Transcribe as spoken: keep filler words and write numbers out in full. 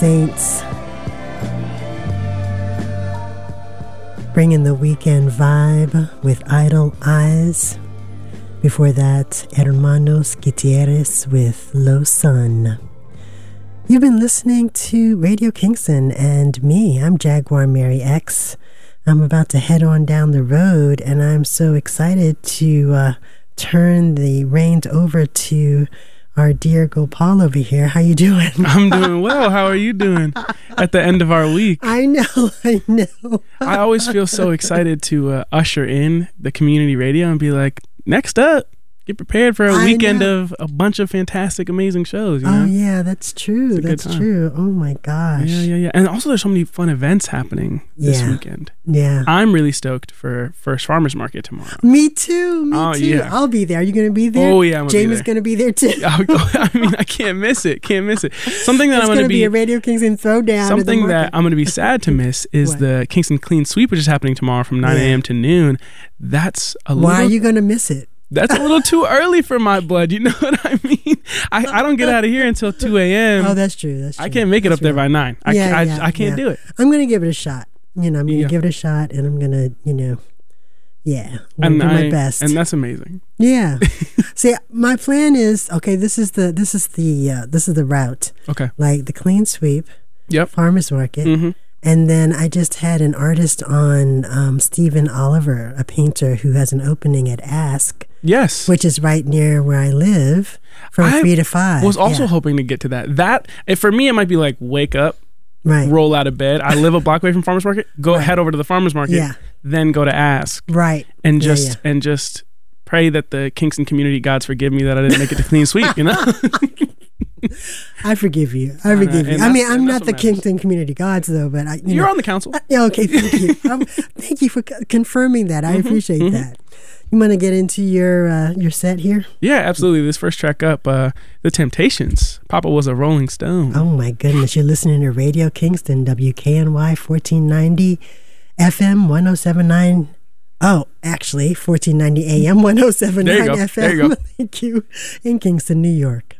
Saints. Bringing the weekend vibe with Idle Eyes. Before that, Hermanos Gutierrez with Low Sun. You've been listening to Radio Kingston and me. I'm Jaguar Mary X. I'm about to head on down the road, and I'm so excited to uh, turn the reins over to our dear Gopal over here. How you doing? I'm doing well. How are you doing at the end of our week? I know, I know. I always feel so excited to uh, usher in the community radio and be like, next up, get prepared for a I weekend know. of a bunch of fantastic, amazing shows. You Oh, know? yeah, that's true. It's a good That's time. true. Oh, my gosh. Yeah, yeah, yeah. And also there's so many fun events happening this Yeah. weekend. Yeah. I'm really stoked for First Farmers Market tomorrow. Me too. Me Oh, too. yeah. I'll be there. Are you going to be there? Oh, yeah, I'm gonna be Jamie's there. going to be there too. I mean, I can't miss it. Can't miss it. Something that It's I'm going going to to be be... a Radio Kingston throwdown. at the Something that market. I'm going to be sad to miss is What? the Kingston Clean Sweep, which is happening tomorrow from nine a.m. to noon. That's a Why little... are you going to miss it? That's a little too early for my blood. You know what I mean? I, I don't get out of here until two a.m. Oh, that's true. That's true. I can't make it That's up there real. by nine. I, Yeah, I, yeah, I can't yeah. do it. I'm going to give it a shot. You know, I'm going to Yeah. give it a shot, and I'm going to, you know, yeah, I'm And gonna do I, my best. and that's amazing. Yeah. See, my plan is okay. This is the this is the uh, this is the route. Okay. Like the clean sweep, Yep. farmers market, Mm-hmm. and then I just had an artist on, um, Stephen Oliver, a painter who has an opening at Ask, Yes. which is right near where I live, from I three to five. was also Yeah. hoping to get to that. That if for me, it might be like wake up, right, roll out of bed. I live a block away from farmers market. Go Right. head over to the farmers market. Yeah. Then go to Ask right, and Yeah, just yeah. and just pray that the Kingston community gods forgive me that I didn't make it to clean sweep. You know. I forgive you. I Uh, forgive you. and I mean, that's- I'm and not that's the what matters. Kingston Community Gods, though. But I, you You're know, on the council. Uh, yeah, okay, thank you. Um, thank you for c- confirming that. I appreciate mhm. that. You want to get into your uh, your set here? Yeah, absolutely. This first track up, uh, The Temptations. Papa was a Rolling Stone. Oh my goodness! You're listening to Radio Kingston, W K N Y fourteen ninety F M one oh seven point nine. Oh, actually, fourteen ninety A M one oh seven point There you nine go. F M. There you go. Thank you, in Kingston, New York.